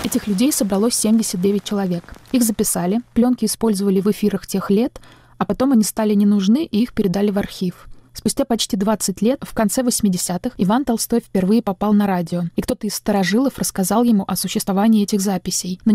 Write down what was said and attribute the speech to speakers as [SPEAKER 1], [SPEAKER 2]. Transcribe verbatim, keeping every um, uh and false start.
[SPEAKER 1] Этих людей собралось семьдесят девять человек. Их записали, пленки использовали в эфирах тех лет, а потом они стали не нужны, и их передали в архив. Спустя почти двадцать лет, в конце восьмидесятых, Иван Толстой впервые попал на радио, и кто-то из старожилов рассказал ему о существовании этих записей. Но